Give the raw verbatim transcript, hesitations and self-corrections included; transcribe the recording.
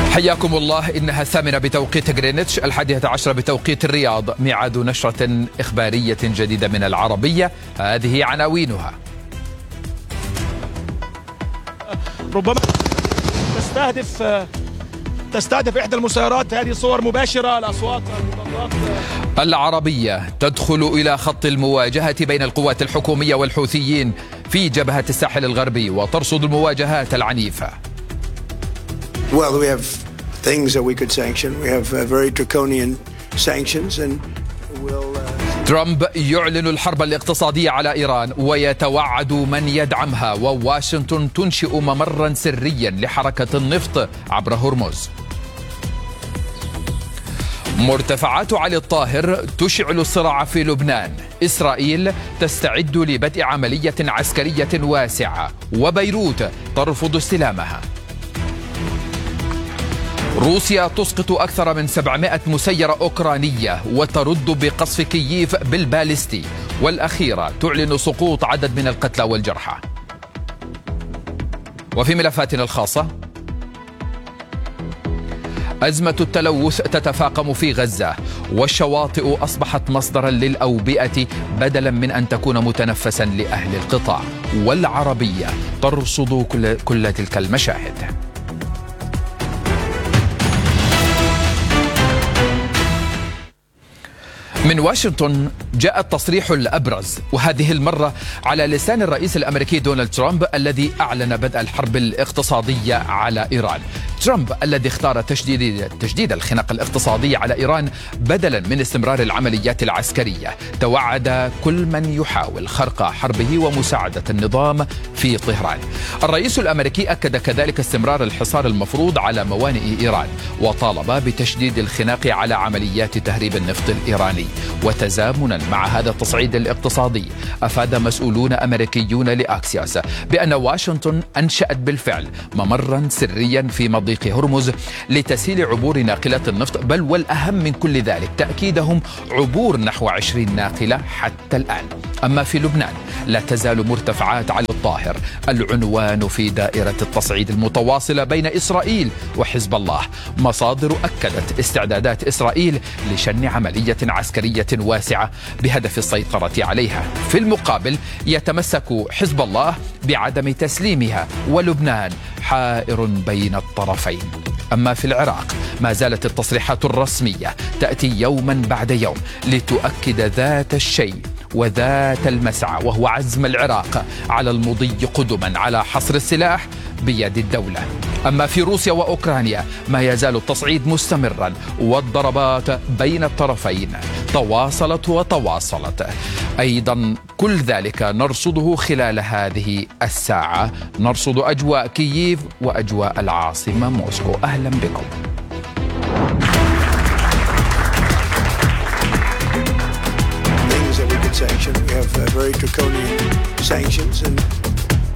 حياكم الله. إنها الثامنة بتوقيت غرينتش، الحادية عشرة بتوقيت الرياض. ميعاد نشرة إخبارية جديدة من العربية. هذه عناوينها. ربما تستهدف تستهدف إحدى المسيرات. هذه صور مباشرة لأصوات المظاهرات. العربية تدخل إلى خط المواجهة بين القوات الحكومية والحوثيين في جبهة الساحل الغربي وترصد المواجهات العنيفة. Well, we have things that we could sanction. We have uh, very draconian sanctions and we'll uh... ترامب يعلن الحرب الاقتصادية على إيران ويتوعد من يدعمها، وواشنطن تنشئ ممرا سريا لحركة النفط عبر هرمز. مرتفعات علي الطاهر تشعل الصراع في لبنان. إسرائيل تستعد لبدء عملية عسكرية واسعة، وبيروت ترفض استلامها. روسيا تسقط أكثر من سبعمائة مسيرة أوكرانية وترد بقصف كييف بالبالستي، والأخيرة تعلن سقوط عدد من القتلى والجرحى. وفي ملفاتنا الخاصة، أزمة التلوث تتفاقم في غزة، والشواطئ أصبحت مصدرا للأوبئة بدلا من أن تكون متنفسا لأهل القطاع، والعربية ترصد كل, كل تلك المشاهد. من واشنطن جاء التصريح الأبرز، وهذه المرة على لسان الرئيس الأمريكي دونالد ترامب الذي أعلن بدء الحرب الاقتصادية على إيران. ترامب الذي اختار تشديد تجديد الخناق الاقتصادي على إيران بدلا من استمرار العمليات العسكرية، توعد كل من يحاول خرق حربه ومساعدة النظام في طهران. الرئيس الأمريكي أكد كذلك استمرار الحصار المفروض على موانئ إيران، وطالب بتشديد الخناق على عمليات تهريب النفط الإيراني. وتزامنا مع هذا التصعيد الاقتصادي، أفاد مسؤولون أمريكيون لأكسيوس بأن واشنطن أنشأت بالفعل ممرا سريا في مضيق هرمز لتسهيل عبور ناقلات النفط، بل والأهم من كل ذلك تأكيدهم عبور نحو عشرين ناقلة حتى الآن. أما في لبنان لا تزال مرتفعات علي الطاهر العنوان في دائرة التصعيد المتواصلة بين إسرائيل وحزب الله. مصادر أكدت استعدادات إسرائيل لشن عملية عسكرية واسعة بهدف السيطرة عليها. في المقابل يتمسك حزب الله بعدم تسليمها، ولبنان حائر بين الطرفين. أما في العراق ما زالت التصريحات الرسمية تأتي يوما بعد يوم لتؤكد ذات الشيء وذات المسعى، وهو عزم العراق على المضي قدما على حصر السلاح بيد الدولة. أما في روسيا وأوكرانيا ما يزال التصعيد مستمرا، والضربات بين الطرفين تواصلت وتواصلت. أيضا كل ذلك نرصده خلال هذه الساعة، نرصد أجواء كييف وأجواء العاصمة موسكو. أهلا بكم. Sanction. We have uh, very draconian sanctions and